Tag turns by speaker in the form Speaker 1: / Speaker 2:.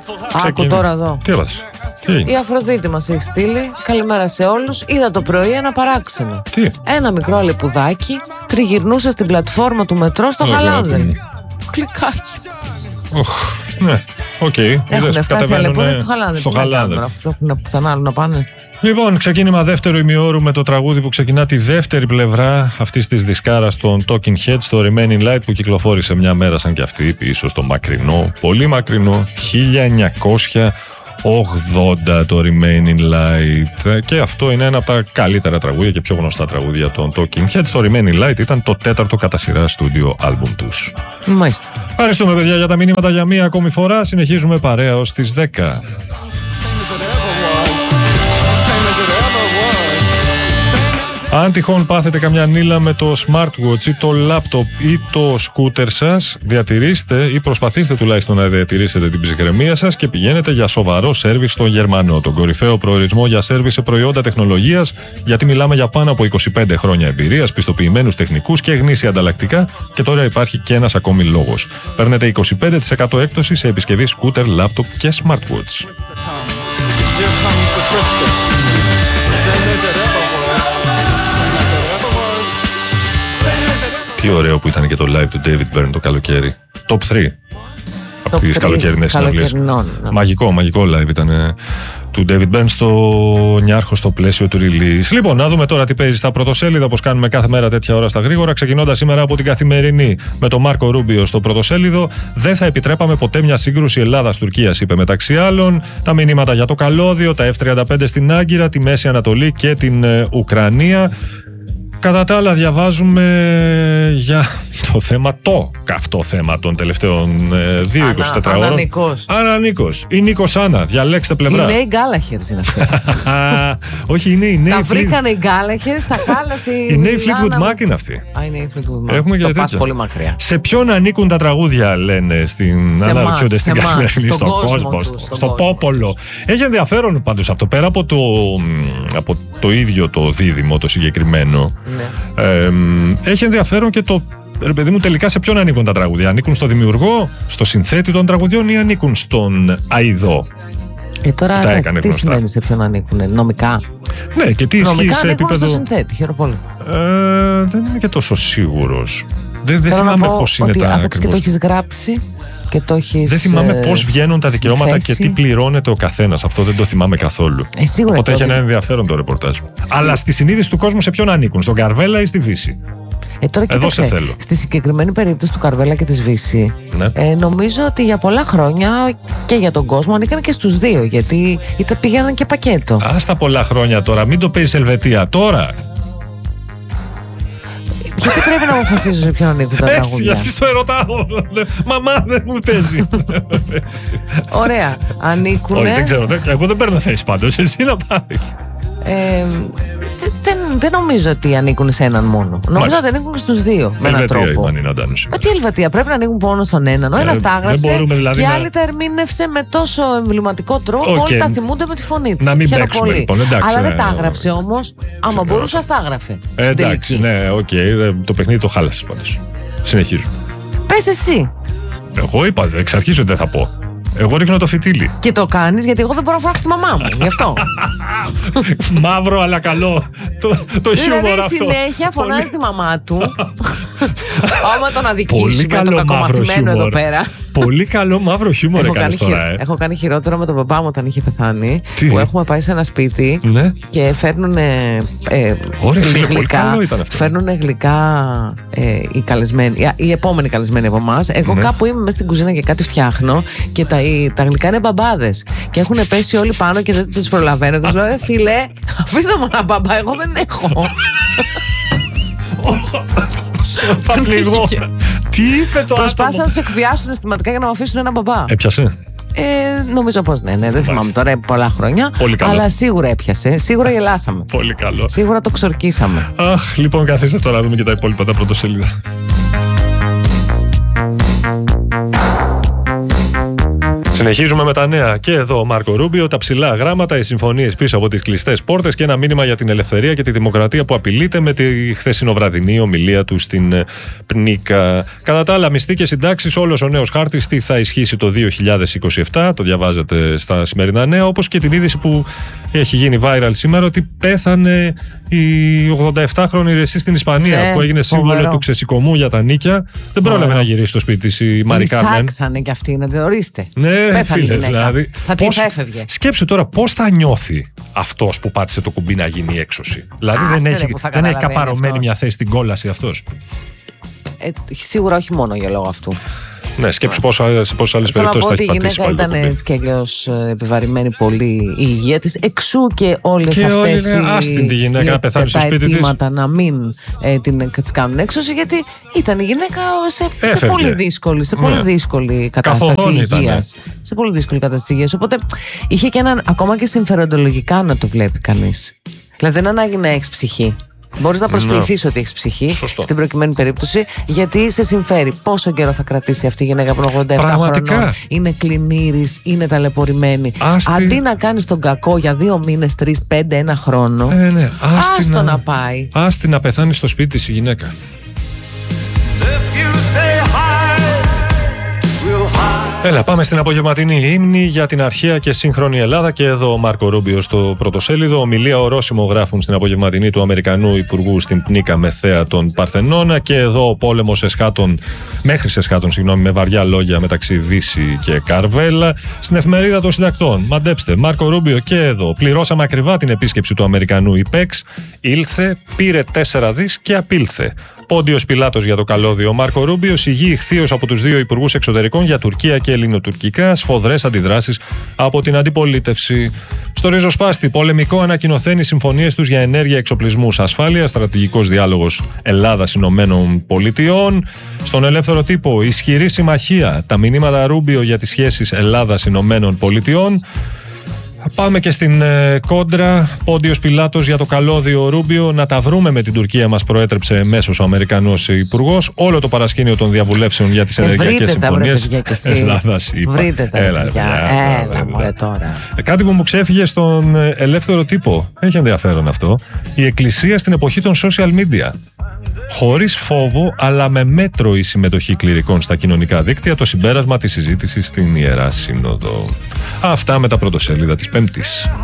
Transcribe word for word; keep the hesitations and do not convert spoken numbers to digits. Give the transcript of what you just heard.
Speaker 1: Άκου τώρα εδώ.
Speaker 2: Τι έβαζες?
Speaker 1: Η Αφροδίτη μας έχει στείλει. Καλημέρα σε όλους. Είδα το πρωί ένα παράξενο.
Speaker 2: Τι?
Speaker 1: Ένα μικρό αλεπουδάκι τριγυρνούσε στην πλατφόρμα του μετρό στο Χαλάνδρι. Κλικάκι.
Speaker 2: Οχ, ναι, οκ. Okay.
Speaker 1: Έχουν φτάσει αλεπούδες στο Χαλάνδρι.
Speaker 2: Στο Χαλάνδρι.
Speaker 1: Αυτό που πουθενά άλλο να πάνε.
Speaker 2: Λοιπόν, ξεκίνημα δεύτερο ημιώρου με το τραγούδι που ξεκινά τη δεύτερη πλευρά αυτής της δισκάρας των Talking Heads, το Remaining Light, που κυκλοφόρησε μια μέρα σαν κι αυτή πίσω στο μακρινό, πολύ μακρινό χίλια εννιακόσια ογδόντα, το Remaining Light. Και αυτό είναι ένα από τα καλύτερα τραγούδια και πιο γνωστά τραγούδια των Talking Heads. Το Remaining Light ήταν το τέταρτο κατά σειρά στούντιο άλμπουμ τους.
Speaker 1: Μάλιστα.
Speaker 2: Ευχαριστούμε, παιδιά, για τα μηνύματα για μία ακόμη φορά. Συνεχίζουμε παρέα ως τις δέκα. Αν τυχόν πάθετε καμιά νύλα με το smartwatch ή το laptop ή το σκούτερ σας, διατηρήστε ή προσπαθήστε τουλάχιστον να διατηρήσετε την ψυχραιμία σας και πηγαίνετε για σοβαρό σέρβις στον Γερμανό, τον κορυφαίο προορισμό για σέρβις σε προϊόντα τεχνολογίας, γιατί μιλάμε για πάνω από είκοσι πέντε χρόνια εμπειρίας, πιστοποιημένους τεχνικούς και γνήσια ανταλλακτικά, και τώρα υπάρχει και ένας ακόμη λόγος. Παίρνετε είκοσι πέντε τοις εκατό έκπτωση σε επισκευή σκούτερ, laptop και smartwatch. Τι ωραίο που ήταν και το live του David Byrne το καλοκαίρι. Top τρία από τις καλοκαιρινές συναυλίες. Μαγικό, μαγικό live ήταν του David Byrne στο Νιάρχο στο πλαίσιο του release. Λοιπόν, να δούμε τώρα τι παίζει στα πρωτοσέλιδα, όπως κάνουμε κάθε μέρα τέτοια ώρα στα γρήγορα. Ξεκινώντας σήμερα από την Καθημερινή με τον Μάρκο Ρούμπιο στο πρωτοσέλιδο. Δεν θα επιτρέπαμε ποτέ μια σύγκρουση Ελλάδα-Τουρκία, είπε μεταξύ άλλων. Τα μηνύματα για το καλώδιο, τα εφ τριάντα πέντε στην Άγκυρα, τη Μέση Ανατολή και την ε, Ουκρανία. Κατά τα άλλα, διαβάζουμε για το θέμα, το καυτό θέμα των τελευταίων ε, δύο με είκοσι τέσσερις ώρων.
Speaker 1: Νίκος.
Speaker 2: Άρα Νίκος ή Νίκος Άννα, διαλέξτε πλευρά.
Speaker 1: Οι νέοι Γκάλαχερς είναι αυτοί.
Speaker 2: Όχι, είναι οι νέοι.
Speaker 1: Τα βρήκανε οι Γκάλαχερς, τα χάλασε η.
Speaker 2: Οι νέοι Fleetwood Mac είναι αυτοί.
Speaker 1: Α, οι νέοι Fleetwood Mac.
Speaker 2: Έχουμε και
Speaker 1: το
Speaker 2: τέτοια.
Speaker 1: πας πολύ μακριά.
Speaker 2: Σε ποιον ανήκουν τα τραγούδια, λένε στην αναρωτιόνται στην Καθημερινή, στον κόσμο, στο πόπολο. Έχει ενδιαφέρον πάντως αυτό, πέρα από το, από το ίδιο το δίδυμο το συγκεκριμένο.
Speaker 1: Ναι.
Speaker 2: Ε, έχει ενδιαφέρον και το, ρε παιδί μου, τελικά σε ποιον ανήκουν τα τραγούδια. Ανήκουν στο δημιουργό, στο συνθέτη των τραγουδιών ή ανήκουν στον αηδό.
Speaker 1: Ε, τώρα εντάξει, τι σημαίνει σε ποιον ανήκουν, νομικά?
Speaker 2: Ναι, και τι ισχύει
Speaker 1: νομικά
Speaker 2: σε
Speaker 1: ανήκουν
Speaker 2: επίπεδο.
Speaker 1: Στο συνθέτη, χαίρομαι πολύ.
Speaker 2: Ε, δεν είμαι και τόσο σίγουρος. Δεν, δεν θυμάμαι πώς είναι τα ακριβώς.
Speaker 1: Και το έχεις γράψει και το έχεις.
Speaker 2: Δεν θυμάμαι πώς βγαίνουν τα δικαιώματα
Speaker 1: συνθέσει.
Speaker 2: Και τι πληρώνεται ο καθένας. Αυτό δεν το θυμάμαι καθόλου.
Speaker 1: Ε, σίγουρα.
Speaker 2: Οπότε έχει ένα ενδιαφέρον το ρεπορτάζ. Αλλά στη συνείδηση του κόσμου σε ποιον ανήκουν, στον Καρβέλα ή στη Βύση?
Speaker 1: Ε, τώρα
Speaker 2: Εδώ
Speaker 1: κοίταξε,
Speaker 2: σε θέλω.
Speaker 1: στη συγκεκριμένη περίπτωση του Καρβέλα και της Βύση,
Speaker 2: ναι.
Speaker 1: ε, νομίζω ότι για πολλά χρόνια και για τον κόσμο ανήκαν και στους δύο, γιατί είτε πήγαιναν και πακέτο.
Speaker 2: Ας τα πολλά χρόνια τώρα, μην το παίζεις Ελβετία τώρα.
Speaker 1: Γιατί πρέπει να αποφασίζω σε ποιον ανήκουν τα τραγούδια?
Speaker 2: Έτσι, γιατί στο ερωτάω. Μαμά, δεν μου παίζει.
Speaker 1: Ωραία, ανήκουν.
Speaker 2: Όχι, δεν ξέρω, εγώ δεν παίρνω θέση πάντως, εσύ να πάρεις.
Speaker 1: Ε, δεν, δεν νομίζω ότι ανήκουν σε έναν μόνο. Νομίζω ότι ανήκουν στους δύο. Με έναν τρόπο. Μα τι Ελβετία, πρέπει να ανήκουν μόνο στον έναν. Ο ένας τα άγραψε δηλαδή και η άλλη να... τα ερμήνευσε με τόσο εμβληματικό τρόπο. Okay. Όλοι τα θυμούνται με τη φωνή του.
Speaker 2: Να μην παίξουμε λοιπόν. Εντάξει,
Speaker 1: αλλά
Speaker 2: ναι,
Speaker 1: δεν τα άγραψε όμως. Άμα μπορούσε, ας τα άγραφε.
Speaker 2: Ε, εντάξει, ναι, οκ. Okay. Το παιχνίδι το χάλασε πάντως. Συνεχίζουμε.
Speaker 1: Πες εσύ.
Speaker 2: Εγώ είπα εξ αρχής ότι δεν θα πω. Εγώ ρίχνω το φιτίλι.
Speaker 1: Και το κάνεις γιατί εγώ δεν μπορώ να φράξω τη μαμά μου. Γι' αυτό.
Speaker 2: Μαύρο αλλά καλό. Το, το χιούμορ
Speaker 1: δηλαδή,
Speaker 2: αυτό.
Speaker 1: Συνέχεια φωνάζει τη μαμά του. Άμα τον αδικήσουμε
Speaker 2: με
Speaker 1: το κακομαθημένο εδώ πέρα.
Speaker 2: Πολύ καλό μαύρο χιούμορ έκανες τώρα. Ε.
Speaker 1: Έχω κάνει χειρότερο με τον παπά μου όταν είχε πεθάνει.
Speaker 2: Τι?
Speaker 1: Που έχουμε πάει σε ένα σπίτι,
Speaker 2: ναι.
Speaker 1: Και φέρνουν ε,
Speaker 2: Ωραία, φίλε,
Speaker 1: γλυκά.
Speaker 2: πολύ καλό ήταν αυτό.
Speaker 1: Φέρνουν γλυκά ε, οι καλεσμένοι, οι επόμενοι καλεσμένοι από εμάς. Εγώ ναι. Κάπου είμαι μέσα στην κουζίνα και κάτι φτιάχνω και τα, τα γλυκά είναι μπαμπάδες. Και έχουν πέσει όλοι πάνω και δεν τους προλαβαίνω. Και τους λέω, ε, φίλε, αφήστε μου ένα μπαμπά, εγώ δεν έχω.
Speaker 2: Θα πληγώ. Τι είπε το άτομο?
Speaker 1: Προσπάθησαν να τους εκβιάσουν αισθηματικά για να μου αφήσουν ένα μπαμπά.
Speaker 2: Έπιασε?
Speaker 1: Ε, νομίζω πως ναι, ναι, δεν θυμάμαι τώρα πολλά χρόνια. Αλλά σίγουρα έπιασε, σίγουρα γελάσαμε.
Speaker 2: Πολύ καλό.
Speaker 1: Σίγουρα το ξορκίσαμε.
Speaker 2: Αχ, λοιπόν, καθίστε τώρα να δούμε και τα υπόλοιπα τα πρωτοσέλιδα. Συνεχίζουμε με τα νέα. Και εδώ ο Μάρκο Ρούμπιο, τα ψηλά γράμματα, οι συμφωνίες πίσω από τις κλειστές πόρτες και ένα μήνυμα για την ελευθερία και τη δημοκρατία που απειλείται με τη χθεσινοβραδινή ομιλία του στην Πνίκα. Κατά τα άλλα, μισθοί και συντάξεις, όλος ο νέος χάρτης τι θα ισχύσει το δύο χιλιάδες είκοσι επτά. Το διαβάζετε στα σημερινά νέα, όπως και την είδηση που έχει γίνει viral σήμερα ότι πέθανε η ογδονταεπτάχρονη ρεσί στην Ισπανία, ναι, που έγινε σύμβολο φοβερό του ξεσηκωμού για τα νίκια. Δεν πρόλαβε να γυρίσει στο σπίτι της η Μαρί Κάρμεν.
Speaker 1: Σάξανε κι αυτοί, να την ορίστε.
Speaker 2: Ναι, φίλες, δηλαδή.
Speaker 1: Θα τι θα έφευγε.
Speaker 2: Σκέψου τώρα πώς θα νιώθει αυτός που πάτησε το κουμπί να γίνει έξωση. Δηλαδή
Speaker 1: Άσε
Speaker 2: δεν έχει, δεν έχει καπαρωμένη
Speaker 1: αυτός
Speaker 2: μια θέση στην κόλαση αυτός.
Speaker 1: Ε, σίγουρα όχι μόνο για λόγω αυτού.
Speaker 2: Ναι, σκέψου πόσα, σε πόσες άλλες περιπτώσεις θα έχει πατήσει.
Speaker 1: Η γυναίκα ήταν έτσι κι αλλιώς επιβαρημένη πολύ η υγεία της. Εξού και όλες
Speaker 2: και
Speaker 1: αυτές
Speaker 2: όλοι, ναι, άστην τη γυναίκα να πεθάνει στο σπίτι της.
Speaker 1: Τα να μην ε, την τις κάνουν έξωση, γιατί ήταν η γυναίκα σε, σε πολύ δύσκολη, σε πολύ ναι. δύσκολη κατάσταση υγείας. Σε πολύ δύσκολη κατάσταση υγείας. Οπότε είχε και έναν, ακόμα και συμφεροντολογικά να το βλέπει κανείς. Δηλαδή δεν ανάγκη να έχεις ψυχή. Μπορείς να προσποιηθείς no. ότι έχεις ψυχή. Σωστό. Στην προκειμένη περίπτωση, γιατί σε συμφέρει. Πόσο καιρό θα κρατήσει αυτή η γυναίκα που είναι ογδόντα επτά χρονών, είναι κλινήρης, είναι ταλαιπωρημένη. Άστη... Αντί να κάνεις τον κακό για δύο μήνες, τρεις, πέντε, ένα χρόνο,
Speaker 2: ε, ναι.
Speaker 1: άστο να... να πάει.
Speaker 2: Άστη να πεθάνει στο σπίτι της η γυναίκα. Έλα, πάμε στην απογευματινή ύμνη για την αρχαία και σύγχρονη Ελλάδα. Και εδώ ο Μάρκο Ρούμπιο στο πρωτοσέλιδο. Ομιλία ορόσημο γράφουν στην απογευματινή του Αμερικανού Υπουργού στην Πνίκα με θέα των Παρθενώνα. Και εδώ ο πόλεμος εσχάτων, μέχρι εσχάτων, συγγνώμη, με βαριά λόγια μεταξύ Δύση και Καρβέλα. Στην εφημερίδα των συντακτών. Μαντέψτε, Μάρκο Ρούμπιο και εδώ. Πληρώσαμε ακριβά την επίσκεψη του Αμερικανού ΙΠΕΞ. Ήλθε, πήρε τέσσερα δις και απήλθε. Πόντιος Πιλάτος για το καλώδιο. Μάρκο Ρούμπιο ηγεί ηχθείως από τους δύο υπουργούς εξωτερικών για Τουρκία και ελληνοτουρκικά. Σφοδρές αντιδράσεις από την αντιπολίτευση. Στο ριζοσπάστη, πολεμικό ανακοινωθένει συμφωνίες τους για ενέργεια, εξοπλισμούς, ασφάλεια. Στρατηγικός διάλογος Ελλάδας-Ηνωμένων Πολιτειών. Στον ελεύθερο τύπο, ισχυρή συμμαχία. Τα μηνύματα Ρούμπιο για τις σχέσεις Ελλάδας-Ηνωμένων Πολιτειών. Πάμε και στην ε, κόντρα. Πόντιος Πιλάτος για το καλώδιο Ρούμπιο. Να τα βρούμε με την Τουρκία, μας προέτρεψε εμέσως ο Αμερικανός Υπουργός. Όλο το παρασκήνιο των διαβουλεύσεων για τις ε, ενεργειακές συμφωνίες. Ελλάδας,
Speaker 1: βρείτε τα έλα, παιδιά. Έλα, μωρέ τώρα.
Speaker 2: Ε, κάτι που μου ξέφυγε στον ελεύθερο τύπο. Έχει ενδιαφέρον αυτό. Η Εκκλησία στην εποχή των social media. Χωρίς φόβο, αλλά με μέτρο η συμμετοχή κληρικών στα κοινωνικά δίκτυα, το συμπέρασμα της συζήτησης στην Ιερά Σύνοδο. Αυτά με τα πρωτοσέλιδα της Πέμπτης.